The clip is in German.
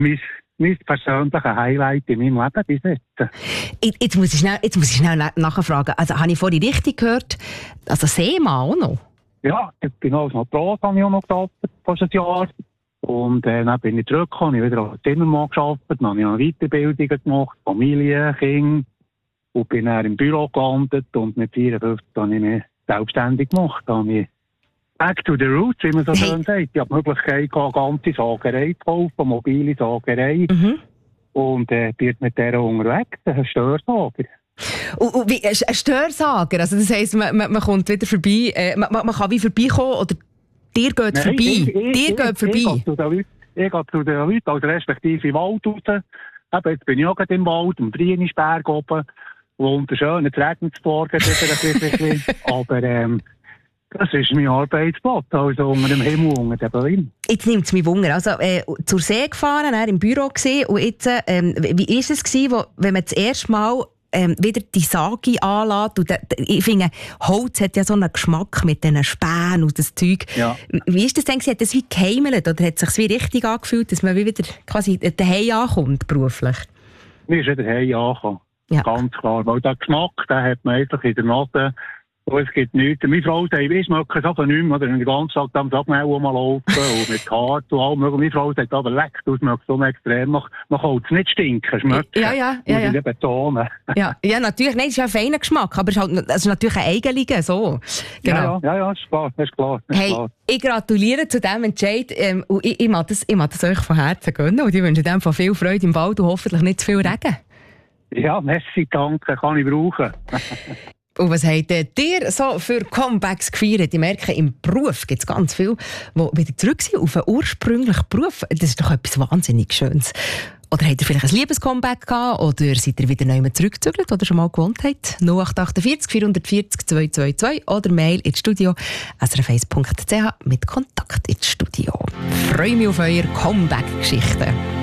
mein persönliches Highlight in meinem Leben bis jetzt. Jetzt muss ich schnell nachfragen. Also, habe ich vorhin richtig gehört, also Seemann auch noch? Ja, ich bin als Matros, habe ich auch noch gearbeitet, fast ein Jahr. Und dann bin ich zurückgekommen, ich wieder als Zimmermann gearbeitet, dann habe ich eine Weiterbildung gemacht, Familie, Kinder, und bin dann im Büro gelandet und mit 54 habe ich mich selbstständig gemacht. Da habe ich back to the roots, wie man so schön sagt. Ich habe die Möglichkeit, eine ganze Sagerei zu kaufen, eine mobile Sagerei. Und bin mit der unterwegs, ein Störsager. Und wie, ein Störsager? Also das heisst, man kommt wieder vorbei, man kann wie vorbeikommen oder dir geht vorbei? Ich gehe zu den Leuten, also respektive im Wald raus. Eben, jetzt bin ich auch im Wald, am Frienisberg oben. Wunderschön, jetzt regnet es morgen wieder ein bisschen. Aber das ist mein Arbeitsplatz, also unter dem Himmel, unter dem Berlin. Jetzt nimmt es mich Wunder. Also zur See gefahren, im Büro gesehen und jetzt, wie war es gewesen, wenn man das erste Mal wieder die Sage anlässt? Und ich finde, Holz hat ja so einen Geschmack mit diesen Spänen und das Zeug. Ja. Wie ist das denn? Hat das wie geheimelt oder hat es sich wie richtig angefühlt, dass man wieder quasi daheim ankommt, beruflich? Mir ist wieder daheim angekommen. Ja. Ganz klar. Weil der Geschmack, den hat man einfach in der Nase. Und es gibt nichts. Meine Frau sagt, ich schmecke es aber nicht mehr. Oder den ganzen Tag am Sackmau rumlaufen und mit Hart und allem. Meine Frau sagt, aber leck, du schmeckst so extrem nach Holz. Nicht stinken, schmecken. Ja. Muss ich betonen. Ja, natürlich. Nein, das ist ja ein feiner Geschmack. Aber es ist, halt, es ist natürlich ein eigener, so. Genau. Ja, ist klar. Hey, ich gratuliere zu diesem Entscheid. Und ich mag das euch von Herzen gönnen. Und ich wünsche dem von viel Freude im Wald und hoffentlich nicht zu viel Regen. Ja, merci, danke. Kann ich brauchen. Und was habt ihr so für Comebacks gefeiert? Ich merke, im Beruf gibt es ganz viele, die wieder zurück sind auf einen ursprünglichen Beruf. Das ist doch etwas wahnsinnig Schönes. Oder habt ihr vielleicht ein Liebescomeback gehabt? Oder seid ihr wieder neu zurückgezügelt oder schon mal gewohnt habt? 0848 440 222 oder Mail ins Studio srf1.ch mit Kontakt ins Studio. Ich freue mich auf eure Comeback-Geschichten.